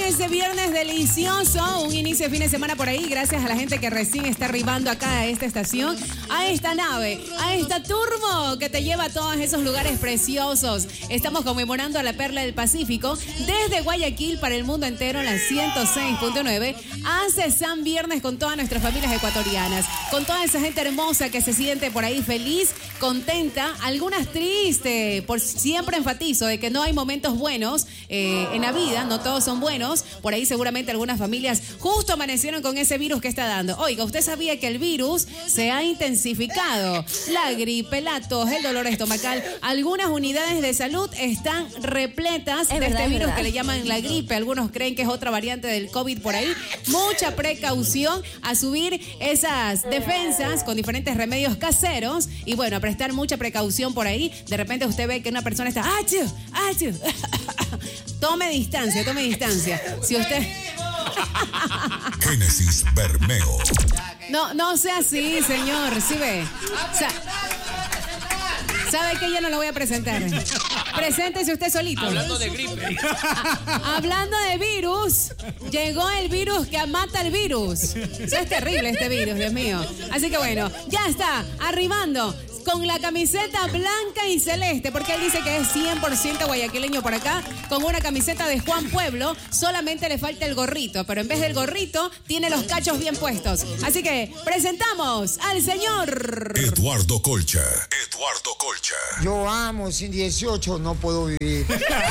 ese viernes delicioso, un inicio de fin de semana por ahí, gracias a la gente que recién está arribando acá a esta estación, a esta nave, a esta turbo que te lleva a todos esos lugares preciosos. Estamos conmemorando a la Perla del Pacífico desde Guayaquil para el mundo entero, la 106.9. Hace San Viernes con todas nuestras familias ecuatorianas, con toda esa gente hermosa que se siente por ahí feliz, contenta, algunas tristes. Por siempre enfatizo de que no hay momentos buenos en la vida, no todos son buenos. Por ahí seguramente algunas familias justo amanecieron con ese virus que está dando. Oiga, ¿usted sabía que el virus se ha intensificado? La gripe, la tos, el dolor estomacal. Algunas unidades de salud están repletas de este virus que le llaman la gripe. Algunos creen que es otra variante del COVID por ahí. Mucha precaución a subir esas defensas con diferentes remedios caseros. Y bueno, a prestar mucha precaución por ahí. De repente usted ve que una persona está... ¡Achú! ¡Achú! Tome distancia, tome distancia. Si usted... Génesis Bermeo. No sea así, señor. ¿Sí ve? ¿Sabe qué? Yo no lo voy a presentar. Preséntese usted solito. Hablando de gripe. Hablando de virus, llegó el virus que mata el virus. Es terrible este virus, Dios mío. Así que bueno, ya está, arribando con la camiseta blanca y celeste, porque él dice que es 100% guayaquileño por acá, con una camiseta de Juan Pueblo, solamente le falta el gorrito, pero en vez del gorrito, tiene los cachos bien puestos. Así que presentamos al señor... Eduardo Colcha. Eduardo Colcha. Yo amo, sin 18 no puedo vivir.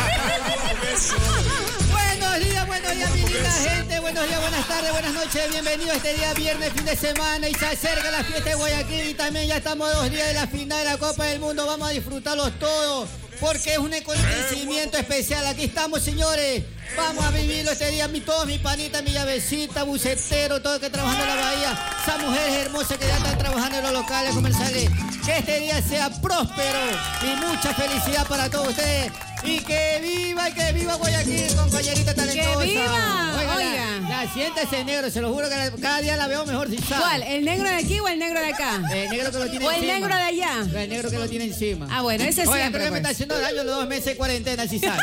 Buenos días, mi linda gente. Buenos días, buenas tardes, buenas noches. Bienvenido a este día viernes, fin de semana. Y se acerca la fiesta de Guayaquil. Y también ya estamos 2 días de la final de la Copa del Mundo. Vamos a disfrutarlos todos, porque es un acontecimiento especial. Aquí estamos, señores. Vamos a vivirlo este día. Todos mis panitas, mi llavecita, bucetero, todo el que trabajando en la bahía. Esas mujeres hermosas que ya están trabajando en los locales comerciales. Que este día sea próspero y mucha felicidad para todos ustedes. Y que viva Guayaquil, compañerita talentosa. ¡Que viva! Oiga. La siéntese negro, se lo juro que cada día la veo mejor. Si sabe. ¿Cuál? ¿El negro de aquí o el negro de acá? El negro que lo tiene ¿O encima. el negro de allá? El negro que lo tiene encima. Ah, bueno, ese Oiga, siempre, creo que me pues. está haciendo daño los 2 meses de cuarentena, si sabe.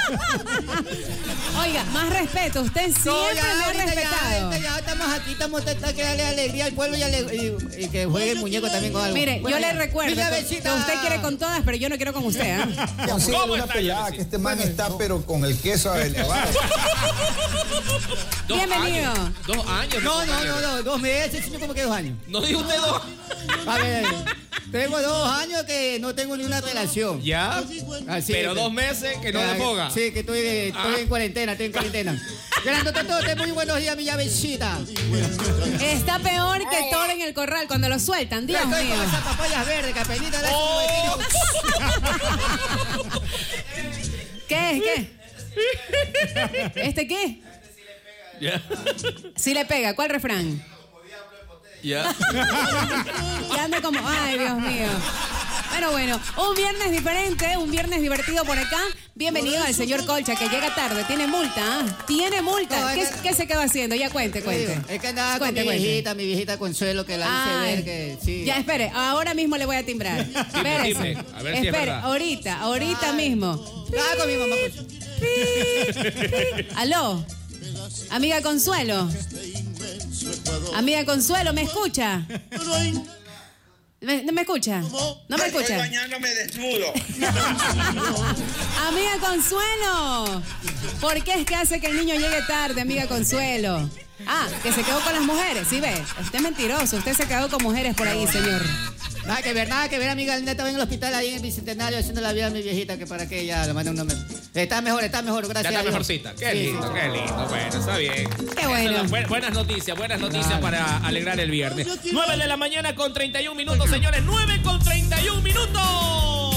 Oiga, más respeto. Usted siempre me ha respetado. Ya estamos aquí, estamos tratando de darle alegría al pueblo y que juegue el muñeco también con algo. Mire, Bueno, yo le ya. recuerdo que usted quiere con todas, pero yo no quiero con usted, ¿eh? Consíguele una pelada, que este man está pero con el queso elevado. Bienvenido. 2 años. No, 2 meses, señor, ¿cómo que 2 años? No dijo usted 2. A ver, tengo 2 años que no tengo ni una relación. Ya. Así Pero es. 2 meses que no le foga. Sí, que estoy en cuarentena, Grandote todo, muy buenos días, mi llavecita. Está peor que toro en el corral cuando lo sueltan, Dios Estoy mío. con esas papayas verdes, capelita. ¿Qué es? ¿Qué? ¿Este qué? Ya. Sí le pega. ¿Cuál refrán? Ya. Y anda como... Ay, Dios mío. Bueno, un viernes diferente, un viernes divertido por acá. Bienvenido al señor Colcha, que llega tarde. Tiene multa, ¿ah? Tiene multa. No, ¿Qué se quedó haciendo? Ya cuente. Es que andaba con mi viejita Consuelo, que la hice ver que sí. Ya, espere, ahora mismo le voy a timbrar. Espérese. A ver si es verdad. ahorita mismo. Estaba con mi mamá. Aló, amiga Consuelo. Amiga Consuelo, ¿me escucha? ¿No me escucha? ¿No me escucha? Estoy bañándome desnudo. Amiga Consuelo, ¿por qué es que hace que el niño llegue tarde, amiga Consuelo? Ah, que se quedó con las mujeres, ¿sí ve? Usted es mentiroso, usted se quedó con mujeres por ahí, señor. Nada que ver, amiga. Linda estaba en el hospital ahí en el Bicentenario haciendo la vida a mi viejita, que para que ella le mande un nombre. Está mejor, gracias. Ya está a Dios. mejorcita. Qué lindo. Bueno, está bien. Qué bueno. Buenas noticias para alegrar el viernes. 9 de la mañana con 31 minutos, señores. 9 con 31 minutos.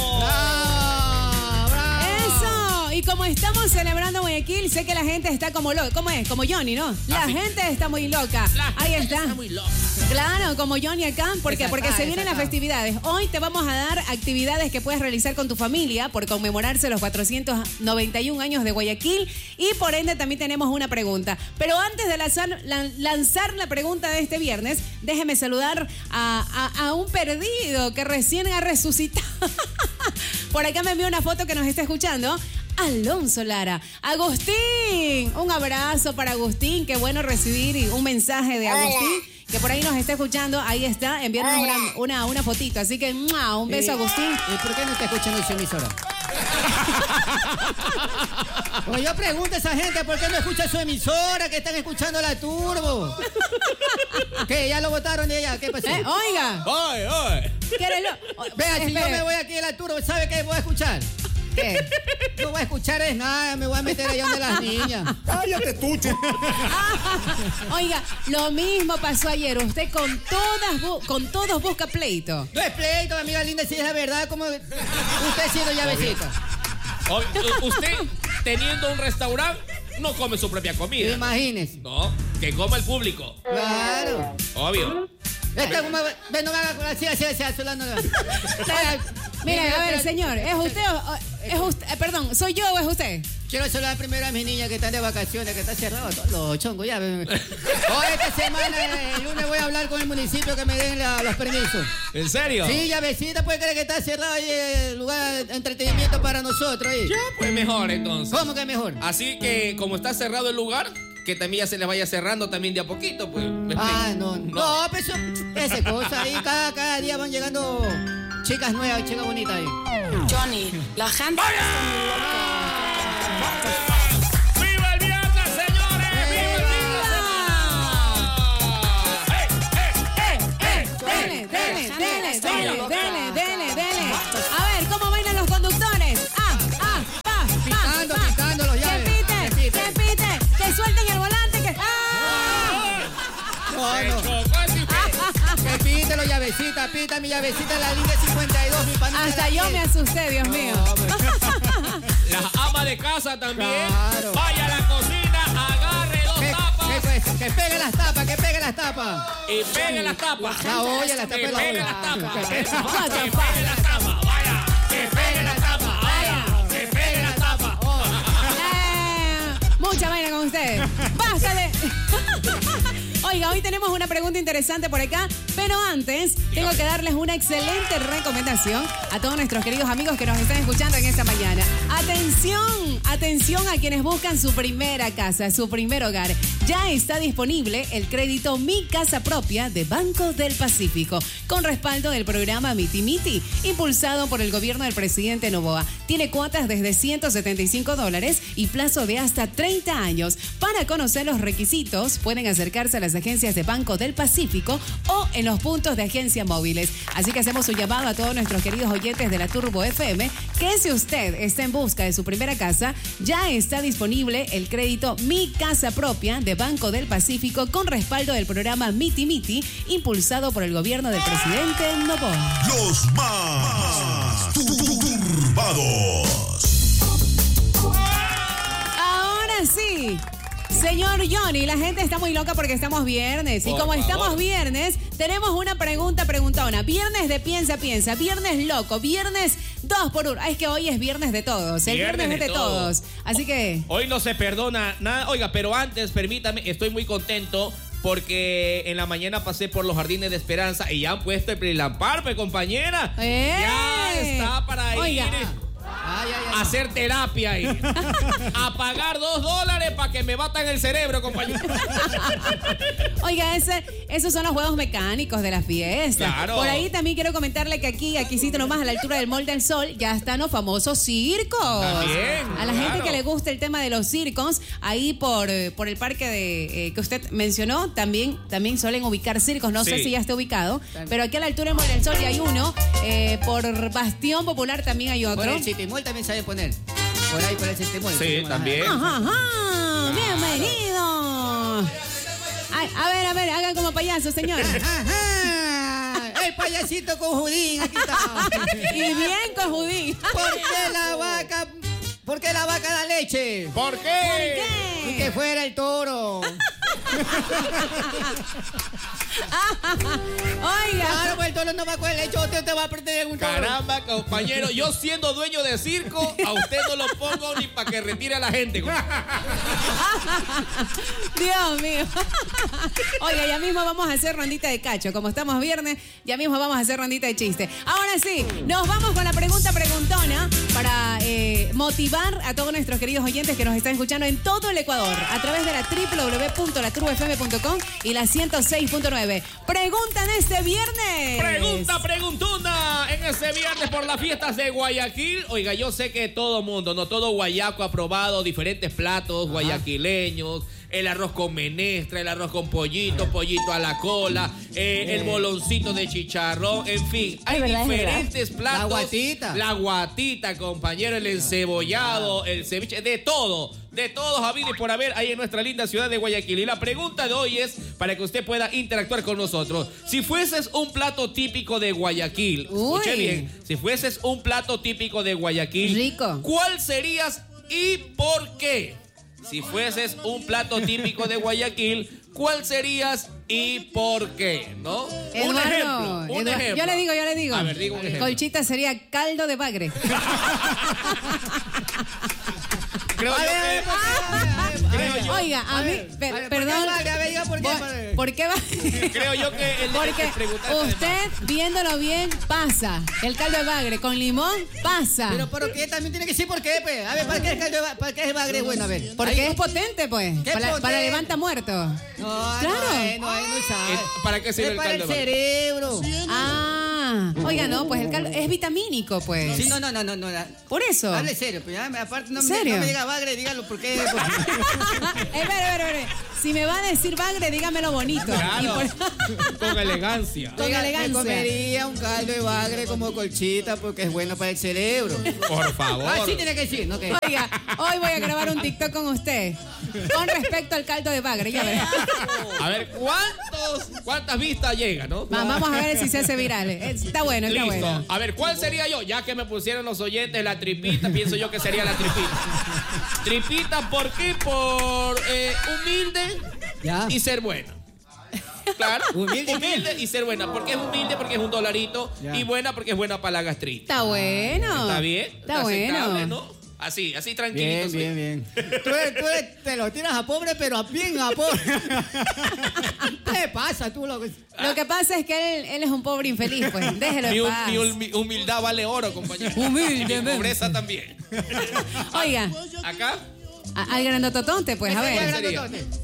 Eso. Y como estamos celebrando Guayaquil, sé que la gente está como loca. ¿Cómo es? Como Johnny, ¿no? La gente está muy loca. Ahí está. Está muy loca. Claro, como Johnny acá, porque se vienen las festividades. Hoy te vamos a dar actividades que puedes realizar con tu familia por conmemorarse los 491 años de Guayaquil, y por ende también tenemos una pregunta. Pero antes de lanzar la pregunta de este viernes, déjeme saludar a un perdido que recién ha resucitado. Por acá me envió una foto que nos está escuchando. Alonso Lara. Agustín, un abrazo para Agustín. Qué bueno recibir un mensaje de Agustín, que por ahí nos está escuchando. Ahí está, enviarnos una fotito. Así que un beso, Agustín. ¿Y por qué no está escuchando su emisora? Pues yo pregunto a esa gente por qué no escucha su emisora, que están escuchando la Turbo. ¿Qué? ¿Ya lo votaron de ella? ¿Qué pasó? Oiga. ¡Oye! Vea, si yo me voy aquí de la Turbo, ¿sabe qué voy a escuchar? ¿Qué? No voy a escuchar es nada, me voy a meter allá donde las niñas. Cállate, tuche. Oiga, lo mismo pasó ayer. Usted con todos busca pleito. No es pleito, amiga linda, si es la verdad, como usted siendo llavecita. Usted, teniendo un restaurante, no come su propia comida. Imagínese. No, que coma el público. Claro. Obvio. Esta como... No me haga así, azulando. Mire, a ver, señor, ¿es usted o es usted? Perdón, ¿soy yo o es usted? Quiero saludar primero a mis niñas que están de vacaciones, que está cerrado todos los chongos ya. Hoy esta semana, el lunes voy a hablar con el municipio que me den los permisos. ¿En serio? Sí, llavecita, puede creer que está cerrado ahí el lugar de entretenimiento para nosotros ahí. Ya, pues mejor entonces. ¿Cómo que mejor? Así que, como está cerrado el lugar, que también ya se les vaya cerrando también de a poquito, pues. No, pues esa cosa ahí, cada día van llegando chicas nuevas, chicas bonitas ahí. Johnny, la gente está muy loca. ¡Viva el viernes, señores! ¡Viva el viernes, señores! Dele. A ver, ¿cómo bailan los conductores? Pitando los llaves. Que pite. Que suelten el volante. Que pite los llavecitas, pita mi llavecita, la línea 52, mi panita. Hasta yo me asusté, Dios mío. La ama de casa también. Claro. Vaya a la cocina, agarre dos tapas. Que pegue las tapas. Y pegue las tapas. La olla, las tapas de la pegue olla. las tapas. What the Que fuck? pegue las tapas, vaya. Que pegue las tapas, vaya. Que pegue las tapas. Mucha vaina con ustedes. Bájale. Oiga, hoy tenemos una pregunta interesante por acá, pero antes tengo que darles una excelente recomendación a todos nuestros queridos amigos que nos están escuchando en esta mañana. Atención a quienes buscan su primera casa, su primer hogar. Ya está disponible el crédito Mi Casa Propia de Banco del Pacífico, con respaldo del programa Miti Miti, impulsado por el gobierno del presidente Noboa. Tiene cuotas desde $175 y plazo de hasta 30 años. Para conocer los requisitos, pueden acercarse a las agencias de Banco del Pacífico o en los puntos de agencia móviles. Así que hacemos un llamado a todos nuestros queridos oyentes de la Turbo FM, que si usted está en busca de su primera casa, ya está disponible el crédito Mi Casa Propia de Banco del Pacífico, con respaldo del programa Miti Miti, impulsado por el gobierno del presidente Noboa. Los más turbados. Ahora sí. Señor Johnny, la gente está muy loca porque estamos viernes. Y como estamos viernes, tenemos una preguntona. Viernes de piensa, viernes loco, viernes 2x1. Es que hoy es viernes de todos. El viernes es de todos. Así que... Hoy no se perdona nada. Oiga, pero antes, permítame, estoy muy contento porque en la mañana pasé por los Jardines de Esperanza y ya han puesto el Prilamparpe, compañera. Ya está para ir. Hacer terapia ahí. A pagar $2 para que me batan el cerebro, compañero. Oiga, esos son los juegos mecánicos de la fiesta. Claro. Por ahí también quiero comentarle que aquí sí nomás a la altura del Mall del Sol ya están los famosos circos. También, a la gente que le gusta el tema de los circos, ahí por el parque que usted mencionó, también suelen ubicar circos. No sé si ya está ubicado, pero aquí a la altura del Mall del Sol ya hay uno. Por Bastión Popular también hay otro. Por el City Mall también sabe poner. Por ahí, por el City Mall. Sí, también. Ajá. Bienvenido. Ay, a ver, hagan como payaso, señor. El payasito con Judín, aquí está. Y bien con Judín. ¿Por qué la vaca da leche? ¿Por qué? ¿Por qué? Y que fuera el toro. Oiga. Claro, pues el toro no va a coger leche, usted te va a perder un toro. Caramba, compañero, yo siendo dueño de circo, a usted no lo pongo ni para que retire a la gente. Dios mío. Oiga, ya mismo vamos a hacer rondita de cacho. Como estamos viernes, ya mismo vamos a hacer rondita de chiste. Ahora sí, nos vamos con la pregunta preguntona para motivar a todos nuestros queridos oyentes que nos están escuchando en todo el Ecuador a través de la www.lacruzfm.com y la 106.9. Preguntan este viernes. Pregunta preguntuna en este viernes por las fiestas de Guayaquil. Oiga, yo sé que todo mundo, no todo guayaco ha probado diferentes platos guayaquileños. El arroz con menestra, el arroz con pollito, pollito a la cola, el boloncito de chicharrón, en fin, hay diferentes platos. La guatita. La guatita, compañero, el encebollado, el ceviche, de todo, Javier, y por haber ahí en nuestra linda ciudad de Guayaquil. Y la pregunta de hoy es para que usted pueda interactuar con nosotros. Si fueses un plato típico de Guayaquil, escuche bien, si fueses un plato típico de Guayaquil, rico, ¿cuál serías y por qué? Si fueses un plato típico de Guayaquil, ¿cuál serías y por qué? ¿No? Eduardo, un ejemplo. Yo le digo. A ver, diga un ejemplo. Colchita sería caldo de bagre. Oiga, a mí, perdón. ¿Por qué va? Creo yo que porque usted, viéndolo bien, pasa. El caldo de bagre con limón, pasa. Pero ¿qué? También tiene que decir por qué, pues. A ver, ¿para qué el caldo para qué es bagre bueno? A ver. Porque es potente, pues. Para levanta muerto. No, claro. No sabe. ¿Para qué sirve el caldo? Es para el cerebro. Oiga, no, pues el caldo es vitamínico, pues. Sí, no. Por eso. Hable serio, pues. Aparte, no ¿Serio? me diga bagre, dígalo por qué. Espere. Si me va a decir bagre, dígamelo bonito. Claro. Con elegancia. Con elegancia. Me comería un caldo de bagre como Colchita porque es bueno para el cerebro. Por favor. Así tiene que decir, ¿no? Oiga, hoy voy a grabar un TikTok con usted con respecto al caldo de bagre, ya verá. A ver, ¿cuántas vistas llega, no? Vamos a ver si se hace viral. Está bueno, está Listo. bueno. A ver, ¿cuál sería yo? Ya que me pusieron los oyentes la tripita, pienso yo que sería la tripita. Tripita, ¿por qué? Por humilde y ser buena. Claro, humilde y ser buena. ¿Por qué es humilde? Porque es un dolarito. Y buena porque es buena para la gastritis. Está bueno. ¿Está bien? Está bueno. Aceptable, ¿no? Así tranquilito. Bien. Tú te lo tiras a pobre, pero bien a pobre. ¿Qué pasa tú? Lo que pasa es que él es un pobre infeliz, pues. Déjelo en paz. Mi humildad vale oro, compañero. Humilde. Y mi pobreza también. Oiga. ¿Acá? Al grandototonte, pues, a ver.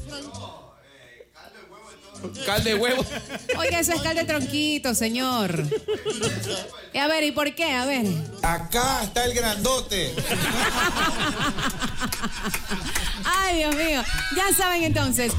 Caldo de huevo. Oiga, eso es caldo de tronquito, señor. A ver, ¿y por qué? A ver. Acá está el grandote. Ay, Dios mío. Ya saben entonces,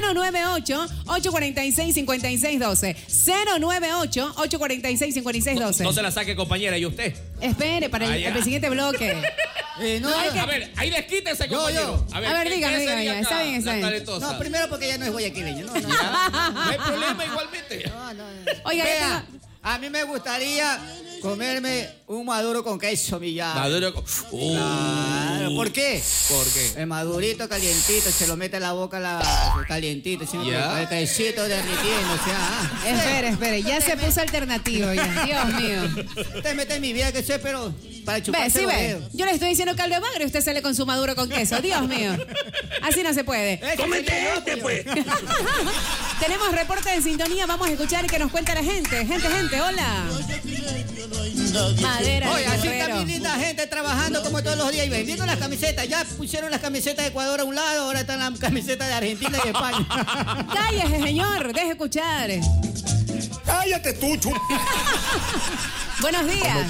098-846-5612. 098-846-5612. No se la saque, compañera, ¿y usted? Espere, para el siguiente bloque. A ver, ahí desquítese, compañero. A ver, dígame, ya. Está bien. No, primero porque ya no es guayaquileño. No hay problema igualmente. Oiga, vea, a mí me gustaría comerme un maduro con queso, Millán. Maduro con... Claro. ¿Por qué? ¿Por qué? El madurito calientito, se lo mete en la boca calientito, ¿sí? El quesito derritiendo, o sea. Espere, ya se puso alternativo ya. Dios mío. Usted mete en mi vida que sé, pero para chuparse ve. los dedos. Yo le estoy diciendo caldo de bagre y usted sale con su maduro con queso. Dios mío. Así no se puede. ¡Cómete pues! Tenemos reporte de sintonía. Vamos a escuchar qué nos cuenta la gente. Gente, hola. Madera. Oye, así Guerrero. está mi linda gente trabajando como todos los días y vendiendo las camisetas. Ya pusieron las camisetas de Ecuador a un lado, ahora están las camisetas de Argentina y de España. Cállese, señor. Deje escuchar. ¡Cállate tú, Buenos días.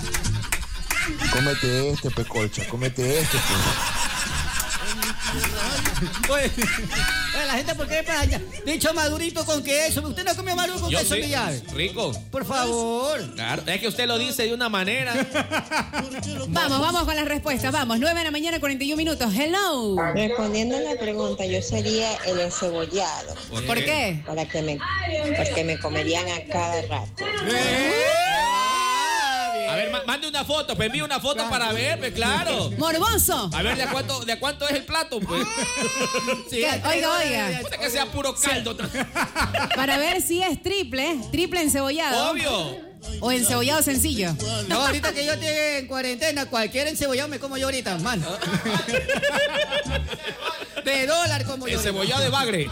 Cómete Pecolcha, cómete Pues, la gente, ¿por qué para allá? Dicho madurito con queso. ¿Usted no comió maduro con queso, Villar? Rico. Por favor. Claro, es que usted lo dice de una manera. Vamos con las respuestas. Vamos, 9 de la mañana, 41 minutos. Hello. Respondiendo a la pregunta, yo sería el encebollado. ¿Por qué? Porque me comerían a cada rato. A ver, mande una foto, pues envíe una foto para ver, pues claro. Morboso. A ver, ¿de cuánto es el plato, pues? Sí, oiga. Que sea puro caldo. Para ver si es triple encebollado. Obvio. O encebollado sencillo. No, ahorita que yo estoy en cuarentena, cualquier encebollado me como yo ahorita, mano. De dólar como yo. Encebollado de bagre.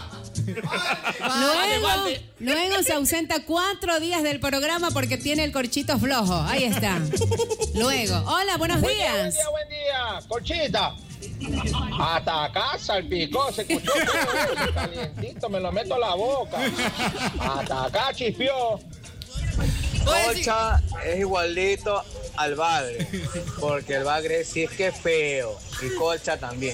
Luego se ausenta 4 días del programa porque tiene el corchito flojo. Ahí está. Luego. Hola, buenos días. Buen día. Corchita. Hasta acá salpicó, se escuchó todo calientito, me lo meto a la boca. Hasta acá chispeó. Colcha es igualito al bagre, porque el bagre sí es que es feo y Colcha también.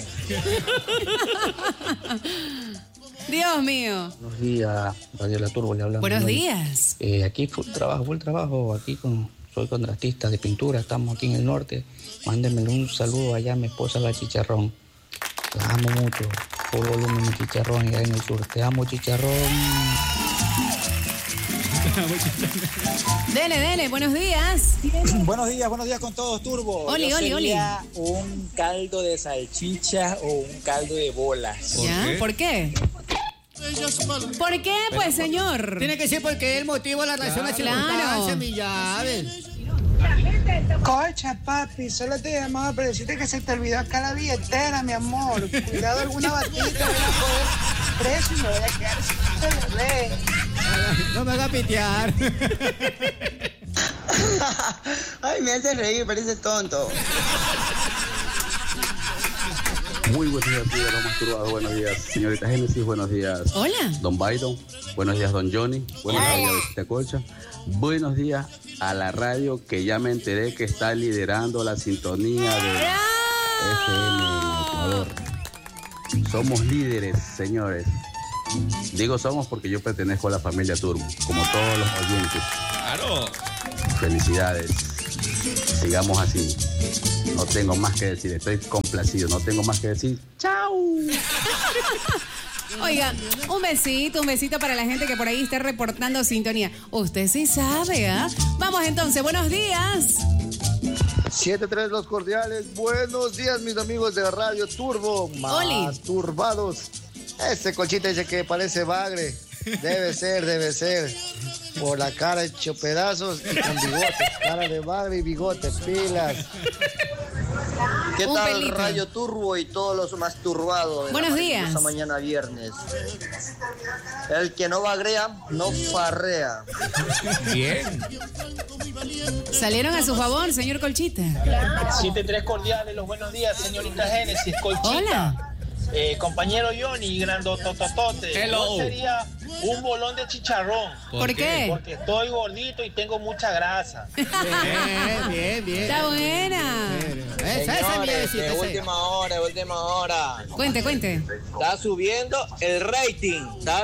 Dios mío. Buenos días, Radio La Turbo, le hablamos. Buenos días. Aquí full trabajo, aquí soy contratista de pintura, estamos aquí en el norte. Mándenme un saludo allá a mi esposa la Chicharrón. La amo mucho, por volumen mi Chicharrón allá en el sur. Te amo, Chicharrón. Dele, buenos días. Buenos días con todos, Turbo. Oli. Un caldo de salchicha o un caldo de bolas. ¿Por qué? ¿Por qué, pues, señor? Tiene que ser porque el motivo, la razón, la circunstancia, mi llave. Colcha, papi, solo te llamaba para decirte que se te olvidó acá la billetera, mi amor. Cuidado, alguna batita, voy a poder preso y me voy a quedar sin bebé. No me hagas pitear. Ay, me hace reír, parece tonto. Muy buenos días, los masturbados. Buenos días, señorita Génesis. Buenos días. Hola. Don Byron. Buenos días, don Johnny. Buenos días, Besita Colcha. Buenos días a la radio que ya me enteré que está liderando la sintonía de FM en Ecuador. Somos líderes, señores. Digo somos porque yo pertenezco a la familia Turbo, como todos los oyentes. Claro. Felicidades. Sigamos así. No tengo más que decir, estoy complacido. No tengo más que decir. ¡Chao! Oiga, un besito para la gente que por ahí está reportando sintonía. Usted sí sabe, ¿ah? Vamos entonces, buenos días. 7-3 los cordiales. Buenos días, mis amigos de Radio Turbo. Más turbados. Ese Colchita dice que parece bagre. Debe ser. Por la cara hecho pedazos y con bigote. Cara de bagre y bigote, pilas. ¿Qué tal, Radio Turbo y todos los masturbados? Buenos días. Esta mañana viernes. El que no bagrea, no farrea. Bien. Salieron a su favor, señor Colchita. 7-3 cordiales, los buenos días, señorita Génesis, Colchita. Hola. Compañero Johnny, grandotototote. Hello. Yo sería un bolón de chicharrón. ¿Por qué? Porque estoy gordito y tengo mucha grasa. Bien. Está buena. Señores, de última hora. Cuente. Está subiendo el rating.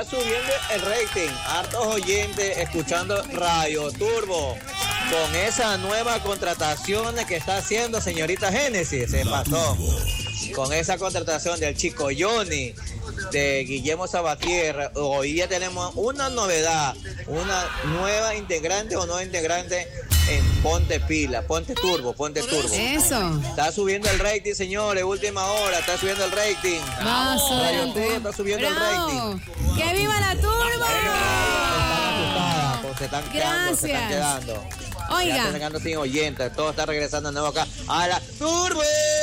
Hartos oyentes escuchando Radio Turbo. Con esa nueva contratación que está haciendo señorita Génesis, se pasó. Con esa contratación del chico Johnny, de Guillermo Sabatier, hoy día tenemos una novedad, una nueva integrante o nueva integrante en Ponte Turbo. Eso. Está subiendo el rating, señores, última hora, está subiendo el rating. Más Radio Turbo está subiendo el rating. ¡Que viva la Turbo! Se están quedando. Oiga. Ya están quedando sin oyentes, todo está regresando de nuevo acá a la Turbo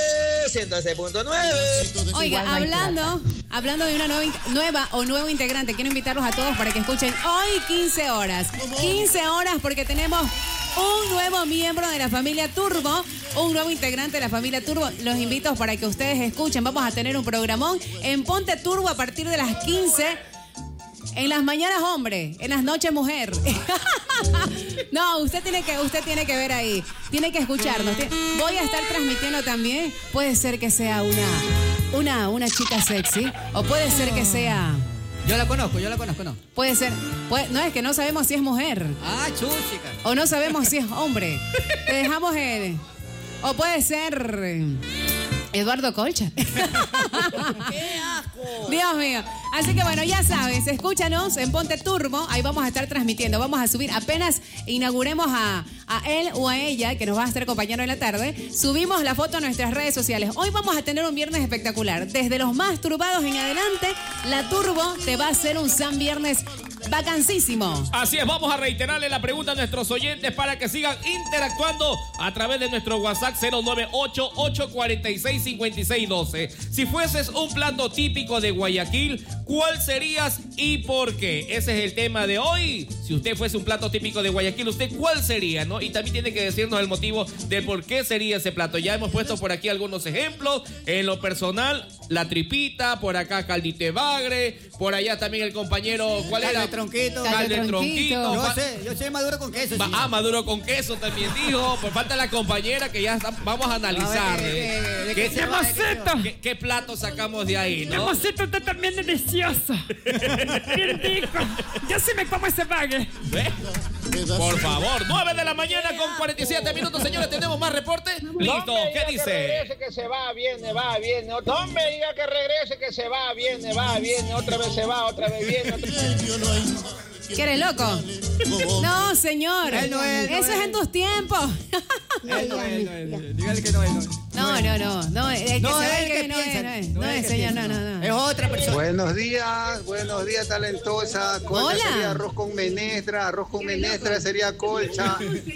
106.9. Oiga, hablando de una nuevo integrante, quiero invitarlos a todos para que escuchen hoy 15 horas. 15 horas porque tenemos un nuevo miembro de la familia Turbo, un nuevo integrante de la familia Turbo. Los invito para que ustedes escuchen. Vamos a tener un programón en Ponte Turbo a partir de las 15. En las mañanas, hombre, en las noches, mujer. No, usted tiene que ver ahí. Tiene que escucharnos. Voy a estar transmitiendo también. Puede ser que sea una chica sexy. O puede ser que sea... Yo la conozco, ¿no? Puede ser... no, es que no sabemos si es mujer. Ah, chúchica. O no sabemos si es hombre. Te dejamos el... O puede ser... Eduardo Colcha. ¡Qué asco! Dios mío. Así que bueno, ya sabes, escúchanos en Ponte Turbo. Ahí vamos a estar transmitiendo. Vamos a subir, apenas inauguremos a él o a ella, que nos va a estar acompañando en la tarde, subimos la foto a nuestras redes sociales. Hoy vamos a tener un viernes espectacular. Desde los más turbados en adelante, la Turbo te va a hacer un San Viernes vacancísimo. Así es, vamos a reiterarle la pregunta a nuestros oyentes para que sigan interactuando a través de nuestro WhatsApp 098-846-5612. Si fueses un plato típico de Guayaquil, ¿cuál serías y por qué? Ese es el tema de hoy. Si usted fuese un plato típico de Guayaquil, ¿usted cuál sería, no? Y también tiene que decirnos el motivo de por qué sería ese plato. Ya hemos puesto por aquí algunos ejemplos. En lo personal, la tripita, por acá caldito de bagre, por allá también el compañero, ¿cuál era? Tronquito. Caldo de tronquito. Yo sé maduro con queso. Sí. Maduro con queso también dijo. Por falta la compañera que ya vamos a analizar. ¿Qué plato sacamos de ahí, no? El mocito está también delicioso. Bien rico. Yo sí me como ese bagre. Por favor, 9 de la mañana con 47 minutos, señores. ¿Tenemos más reportes? Listo, ¿qué dice? Que regrese, que se va, viene. No me diga que regrese, que se va, viene. Otra vez se va, otra vez viene. ¿Qué eres loco? No, señor. Eso es en tus tiempos. Dígale que no es. No. No es, señor, no. Es otra persona. Buenos días, talentosa. Colcha sería arroz con menestra sería colcha.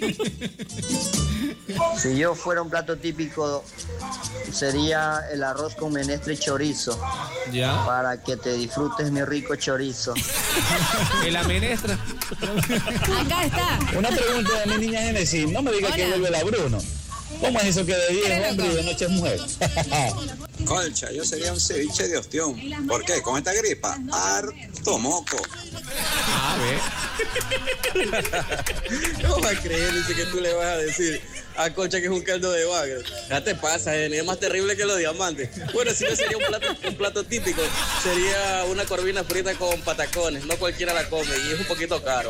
Si yo fuera un plato típico, sería el arroz con menestra y chorizo. Ya. Para que te disfrutes mi rico chorizo. ¿Y la menestra? Acá está. Una pregunta de mi niña Genesis. No me diga que vuelve la Bruno. ¿Cómo es eso que de día es hombre y de noche es mujer? Colcha, yo sería un ceviche de ostión. ¿Por qué? Con esta gripa, harto moco. A ver. ¿Cómo va a creer? Dice que tú le vas a decir a Colcha que es un caldo de bagre. Ya te pasa, es más terrible que los diamantes. Bueno, si no sería un plato típico, sería una corvina frita con patacones. No cualquiera la come y es un poquito caro.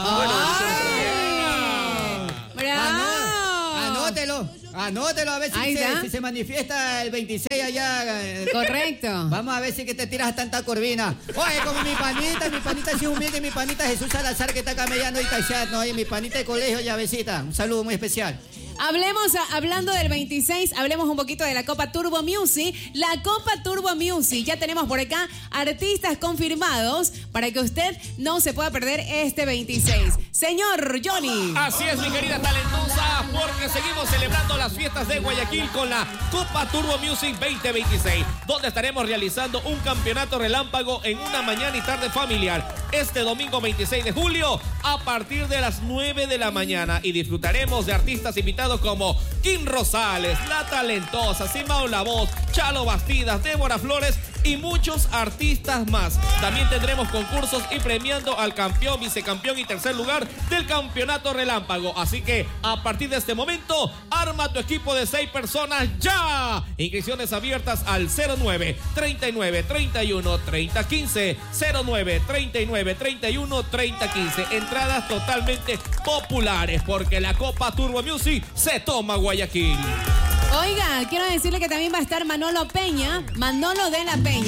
Anótelo a ver si se manifiesta el 26 allá. Correcto. Vamos a ver si que te tiras tanta corvina. Oye, como mi panita sí humilde, mi panita Jesús Salazar que está camellando ahorita el chat, ¿no? Oye, mi panita de colegio, llavecita. Un saludo muy especial. Hablando del 26, hablemos un poquito de la Copa Turbo Music. La Copa Turbo Music, ya tenemos por acá artistas confirmados para que usted no se pueda perder este 26. Señor Johnny. Así es, mi querida talentosa, porque seguimos celebrando las fiestas de Guayaquil con la Copa Turbo Music 2026, donde estaremos realizando un campeonato relámpago en una mañana y tarde familiar este domingo 26 de julio a partir de las 9 de la mañana y disfrutaremos de artistas invitados como Kim Rosales, La Talentosa, Simao La Voz, Chalo Bastidas, Débora Flores y muchos artistas más. También tendremos concursos y premiando al campeón, vicecampeón y tercer lugar del campeonato relámpago. Así que a partir de este momento, arma tu equipo de 6 personas ya. Inscripciones abiertas al 09 39 31 30 15, 09 39 31 30 15. Entradas totalmente populares porque la Copa Turbo Music se toma Guayaquil. Oiga, quiero decirle que también va a estar Manolo de la Peña.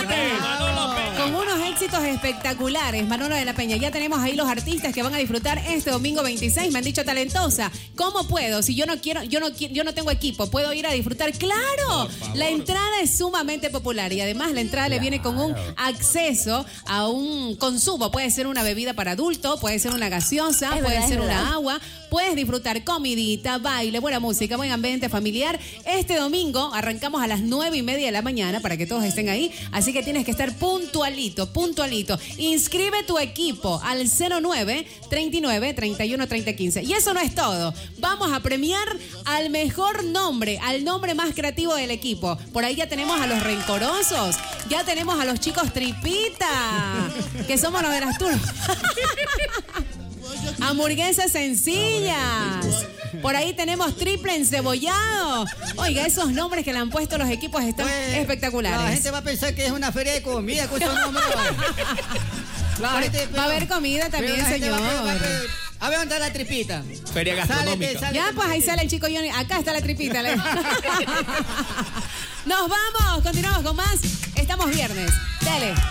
Con unos éxitos espectaculares, Manolo de la Peña. Ya tenemos ahí los artistas que van a disfrutar este domingo 26. Me han dicho, talentosa, ¿cómo puedo? Si yo no tengo equipo, ¿puedo ir a disfrutar? ¡Claro! La entrada es sumamente popular y además la entrada le viene con un acceso a un consumo. Puede ser una bebida para adulto, puede ser una gaseosa, puede ser una agua. Puedes disfrutar comidita, baile, buena música, buen ambiente familiar. Este domingo arrancamos a las 9:30 de la mañana para que todos estén ahí. Así que tienes que estar puntualito. Inscribe tu equipo al 09 39 31 30 15. Y eso no es todo. Vamos a premiar al mejor nombre, al nombre más creativo del equipo. Por ahí ya tenemos a los rencorosos. Ya tenemos a los chicos tripita, que somos los de las turbas. Hamburguesas sencillas. Por ahí tenemos triple encebollado. Oiga, esos nombres que le han puesto los equipos están espectaculares. La gente va a pensar que es una feria de comida con esos nombres. Va a haber comida también, señor. A ver, ¿dónde está la tripita? Feria gastronómica. Ya, pues ahí sale el chico Johnny. Acá está la tripita. Nos vamos. Continuamos con más. Estamos viernes. Dale.